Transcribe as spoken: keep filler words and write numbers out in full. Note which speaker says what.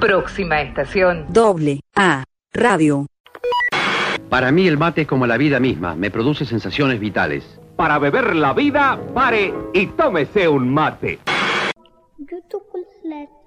Speaker 1: Próxima estación.
Speaker 2: Doble A Radio.
Speaker 3: Para mí el mate es como la vida misma, me produce sensaciones vitales.
Speaker 4: Para beber la vida, pare y tómese un mate.
Speaker 5: Yo toco la